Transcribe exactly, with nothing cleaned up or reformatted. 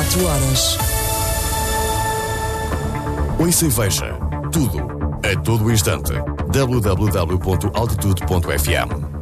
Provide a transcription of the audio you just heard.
quatro horas. Ouça e veja tudo, a todo instante. w w w ponto altitude ponto f m